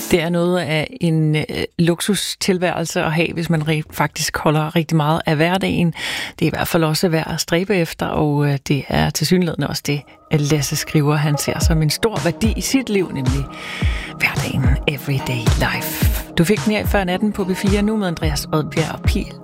Det er noget af en luksustilværelse at have, hvis man faktisk holder rigtig meget af hverdagen. Det er i hvert fald også værd at stræbe efter, og det er tilsyneladende også det, Lasse skriver, han ser som en stor værdi i sit liv, nemlig hverdagen, everyday life. Du fik den her før natten på B4 nu med Andreas Odbjerg og Pil